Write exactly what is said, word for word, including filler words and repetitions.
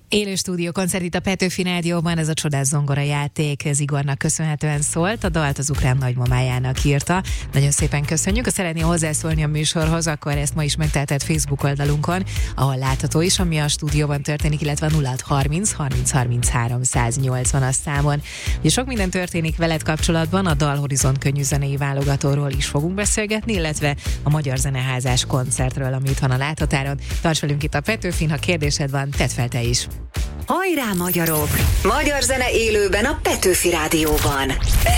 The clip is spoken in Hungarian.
Élő stúdió koncert itt a Petőfi Rádióban, ez a csodás zongora játék, ez Igornak köszönhetően szólt, a dalt az ukrán nagymamájának írta. Nagyon szépen köszönjük, ha szeretnél hozzászólni a műsorhoz, akkor ezt ma is megteheted Facebook oldalunkon, ahol látható is, ami a stúdióban történik, illetve a nulla harminc harminc harminchárom száznyolcvan a számon. Ugye sok minden történik veled kapcsolatban, a Dalhorizont könnyű zenei válogatóról is fogunk beszélgetni, illetve a Magyar Zeneházás koncertről, ami itt van a láthatáron. Tarts velünk itt a Petőfin, ha kérdésed van, tedd fel te is. Hajrá, magyarok! Magyar zene élőben a Petőfi Rádióban.